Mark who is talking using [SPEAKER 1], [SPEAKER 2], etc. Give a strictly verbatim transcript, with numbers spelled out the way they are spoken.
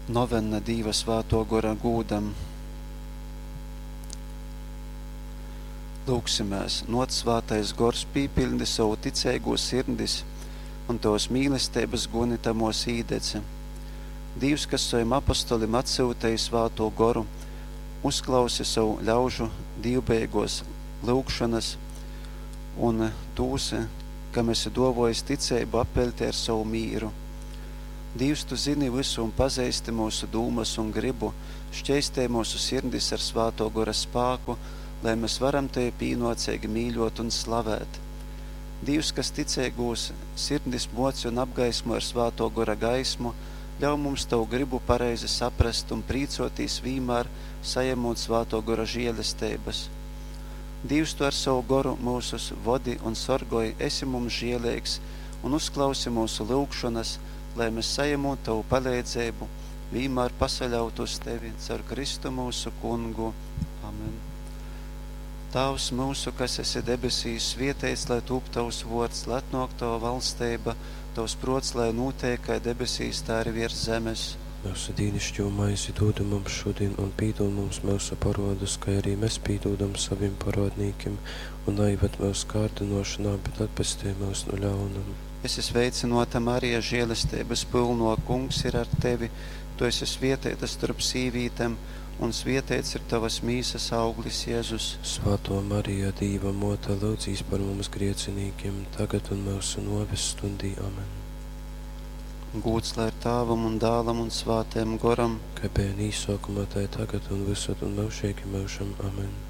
[SPEAKER 1] Novenna Dīva Svāto Gora gūdam. Lūksimies, not svātais gors pīpildi savu ticēgo sirdis un tos mīlestības gonitamos īdece. Dīvs, kas savim apostolim atsūtēja svāto goru, uzklausi savu ļaužu dīvbeigos lūkšanas un tūs, kam esi dovojis ticēbu apelti ar savu mīru. Dīvs, tu zini visu un pazīsti mūsu dūmas un gribu, šķeistē mūsu sirdis ar svāto gora spāku, lai mēs varam tevi pīnocīgi mīļot un slavēt. Dīvs, kas ticēgūs sirdis moci un apgaismo ar svāto gora gaismu, ļauj mums tavu gribu pareizi saprast un prīcotīs vīmār sajemot svāto gora žielestības. Dīvs, tu ar savu goru mūsus vodi un sorgoji, esi mums žielīgs un uzklausi mūsu lūkšanas, lai mēs sajemot tavu palīdzību, vīmār pasaļaut uz tevi caur Kristu mūsu kungu. Amen. Tavs mūsu, kas esi debesīs, svētīts, lai tūp tavs vārds, lai atnāk tava valstība, tavs prots, lai notiek kā debesīs, tā arī virs zemes.
[SPEAKER 2] Mūsu dīnišķo maizi dod mums šodien un pīdod mums mūsu parodus, kā arī mēs pīdodam saviem parodnīkiem, un neived mūsu kārdinošanā, bet atpestī mūs no ļaunuma.
[SPEAKER 1] Esi sveicinota Marija, žēlestības pilno, kungs ir ar tevi, tu esi svētīta starp sīvītēm, un svētīts ir tavas mīsas auglis, Jēzus.
[SPEAKER 2] Svāto Marija, Dīva mota, lūdzīs par mums griecinīkiem, tagad un mūsu noves stundī. Amen.
[SPEAKER 1] Gūts, lai ir Tāvam un Dālam un Svātajam Goram,
[SPEAKER 2] kā bērni īsākumā, tā tagad un visur un mūžīgi mūžam. Amen.